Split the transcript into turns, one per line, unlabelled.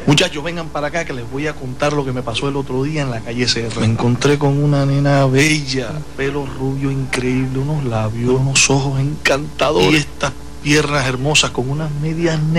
Muchachos, vengan para acá que les voy a contar lo que me pasó el otro día en la calle Serra. Me encontré con una nena bella, pelo rubio increíble, unos labios, unos ojos encantadores y estas piernas hermosas con unas medias negras.